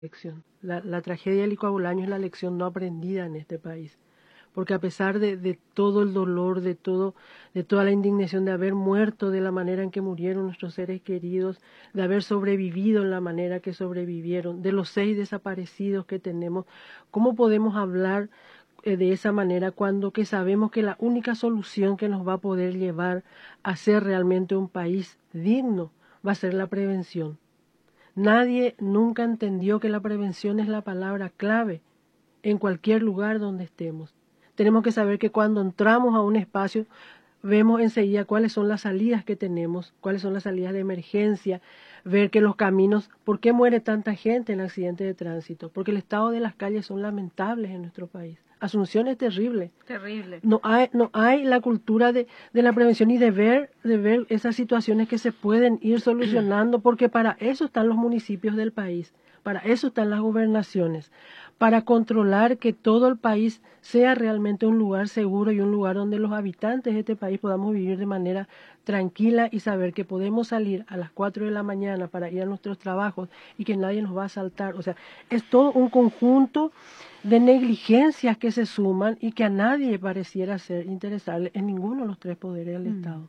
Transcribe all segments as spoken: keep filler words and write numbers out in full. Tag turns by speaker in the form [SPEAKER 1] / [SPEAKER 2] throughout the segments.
[SPEAKER 1] lección. La, la tragedia del Licuabulaño es la lección no aprendida en este país. Porque a pesar de, de todo el dolor, de todo, de toda la indignación de haber muerto de la manera en que murieron nuestros seres queridos, de haber sobrevivido en la manera que sobrevivieron, de los seis desaparecidos que tenemos, ¿cómo podemos hablar eh, de esa manera cuando que sabemos que la única solución que nos va a poder llevar a ser realmente un país digno va a ser la prevención? Nadie nunca entendió que la prevención es la palabra clave en cualquier lugar donde estemos. Tenemos que saber que cuando entramos a un espacio, vemos enseguida cuáles son las salidas que tenemos, cuáles son las salidas de emergencia, ver que los caminos, ¿por qué muere tanta gente en accidentes de tránsito? Porque el estado de las calles son lamentables en nuestro país. Asunción es terrible.
[SPEAKER 2] Terrible.
[SPEAKER 1] No hay, no hay la cultura de, de la prevención y de ver, de ver esas situaciones que se pueden ir solucionando, porque para eso están los municipios del país, para eso están las gobernaciones, para controlar que todo el país sea realmente un lugar seguro y un lugar donde los habitantes de este país podamos vivir de manera tranquila y saber que podemos salir a las cuatro de la mañana para ir a nuestros trabajos y que nadie nos va a asaltar. O sea, es todo un conjunto de negligencias que se suman y que a nadie pareciera ser interesarle en ninguno de los tres poderes del mm. Estado.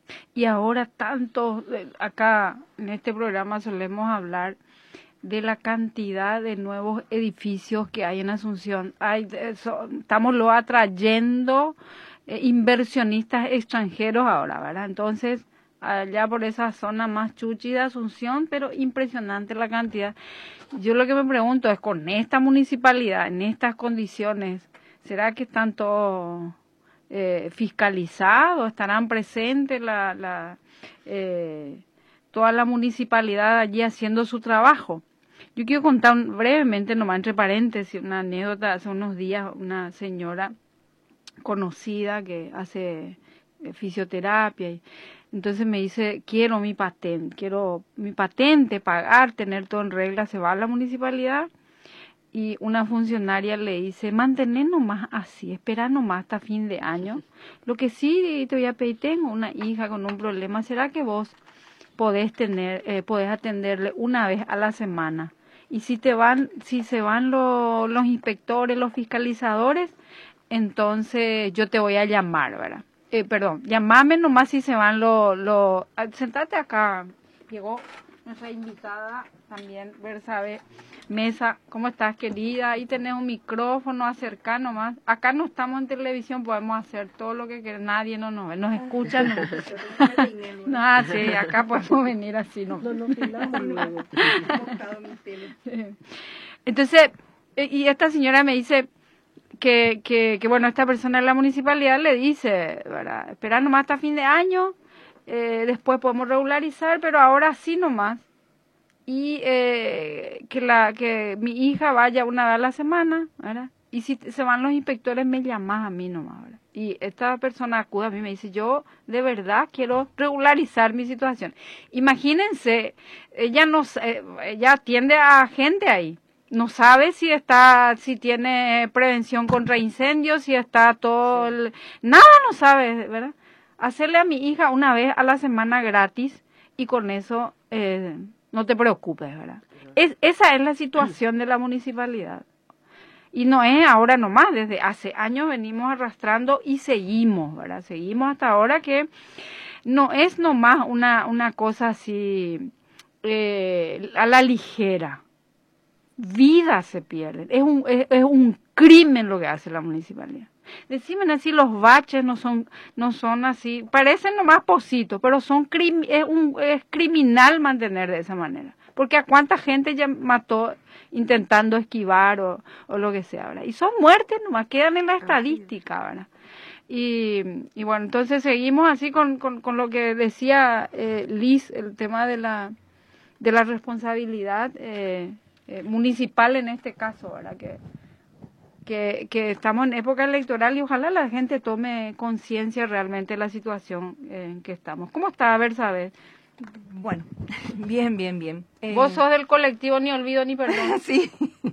[SPEAKER 2] Y ahora tanto, acá en este programa solemos hablar de la cantidad de nuevos edificios que hay en Asunción. Hay, eso, estamos lo atrayendo eh, inversionistas extranjeros ahora, ¿verdad? Entonces, allá por esa zona más chuchi de Asunción, pero impresionante la cantidad. Yo lo que me pregunto es, con esta municipalidad, en estas condiciones, ¿será que están todos eh, fiscalizados? ¿Estarán presentes la, la, eh, toda la municipalidad allí haciendo su trabajo? Yo quiero contar brevemente, nomás entre paréntesis, una anécdota. Hace unos días una señora conocida que hace fisioterapia y entonces me dice, quiero mi patente, quiero mi patente, pagar, tener todo en regla. Se va a la municipalidad y una funcionaria le dice, mantener nomás así, espera nomás hasta fin de año. Lo que sí te voy a pedir, tengo una hija con un problema, ¿será que vos podés tener, eh, podés atenderle una vez a la semana? Y si te van, si se van lo, los inspectores, los fiscalizadores, entonces yo te voy a llamar, ¿verdad? Eh, perdón, llamame nomás si se van los... Lo, sentate acá, llegó nuestra invitada también, Bersabe Mesa. ¿Cómo estás, querida? Ahí tenés un micrófono, acercá nomás. Acá no estamos en televisión, podemos hacer todo lo que queremos, nadie no nos ve, nos escucha. No, no, sí, acá podemos venir así. No, no, no, no. Entonces, y esta señora me dice... Que, que, que bueno, esta persona de la municipalidad le dice, ¿verdad? Esperar nomás hasta fin de año, eh, después podemos regularizar, pero ahora sí nomás. Y eh, que la que mi hija vaya una vez a la semana, ¿verdad? Y si se van los inspectores, me llamas a mí nomás, ¿verdad? Y esta persona acude a mí y me dice, yo de verdad quiero regularizar mi situación. Imagínense, ella, nos, eh, ella atiende a gente ahí. No sabe si está, si tiene prevención contra incendios, si está todo, el, nada no sabe, ¿verdad? Hacerle a mi hija una vez a la semana gratis y con eso eh, no te preocupes, ¿verdad? Es, esa es la situación de la municipalidad. Y no es ahora nomás, desde hace años venimos arrastrando y seguimos, ¿verdad? Seguimos hasta ahora que no es nomás una, una cosa así eh, a la ligera. Vidas se pierden, es un, es, es un crimen lo que hace la municipalidad. Decime así, los baches no son, no son así, parecen nomás positos, pero son crim, es, un, es criminal mantener de esa manera, porque a cuánta gente ya mató intentando esquivar o, o lo que sea, ¿verdad? Y son muertes nomás, quedan en la estadística, ¿verdad? Y, y bueno, entonces seguimos así con, con, con lo que decía eh, Liz, el tema de la, de la responsabilidad eh, Eh, municipal en este caso, ¿verdad? Que, que, que estamos en época electoral y ojalá la gente tome conciencia realmente de la situación en que estamos. ¿Cómo está? A ver, ¿sabes?
[SPEAKER 3] Bueno, bien, bien, bien.
[SPEAKER 2] Eh... Vos sos del colectivo Ni Olvido Ni Perdón.
[SPEAKER 3] Sí.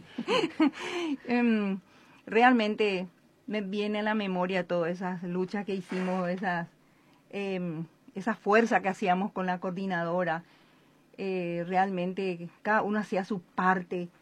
[SPEAKER 3] um, realmente me viene a la memoria todas esas luchas que hicimos, esas, eh, esa fuerza que hacíamos con la coordinadora. Eh, realmente cada uno hacía su parte